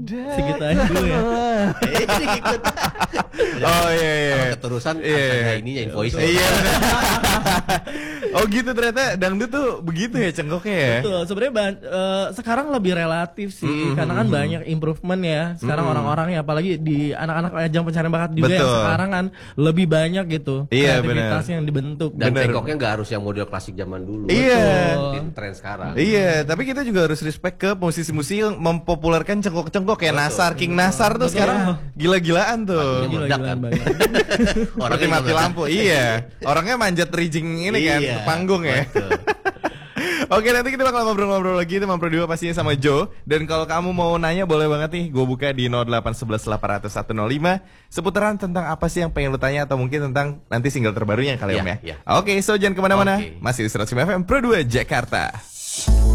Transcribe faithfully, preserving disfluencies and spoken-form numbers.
Segitu aja dulu ya. Eh, ikut. Oh iya iya. Kalau keterusan Iya, ada iya. ininya invoice. Iya benar. Oh gitu ternyata dangdut tuh begitu ya cengkoknya ya. Betul, sebenarnya ban- eh, sekarang lebih relatif sih, Mm-hmm. karena kan banyak improvement ya. Sekarang orang-orang ya, apalagi di anak-anak ajang pencarian bakat juga yang Betul. sekarang kan lebih banyak gitu Iya, kreativitas benar. yang dibentuk. Dan Bener. cengkoknya nggak harus yang model klasik zaman dulu. Iya. Di tren sekarang. Iya, tapi kita juga harus respect ke musisi-musisi yang mempopulerkan cengkok-cengkok kayak Nasar, King Nasar tuh sekarang gila-gilaan tuh. Lagunya meledak kan. banget. Seperti mati lampu, iya. Orangnya manjat rigging ini kan, Iya, panggung ya. betul. Oke, nanti kita bakal ngobrol-ngobrol lagi teman Pro dua pastinya sama Joe. Dan kalau kamu mau nanya boleh banget nih, gue buka di nol delapan satu satu delapan nol satu nol lima seputaran tentang apa sih yang pengen lu tanya atau mungkin tentang nanti single terbarunya kali Iya, Om ya. iya. Oke, so jangan kemana-mana. Oke. Masih di seratus lima F M Pro dua Jakarta.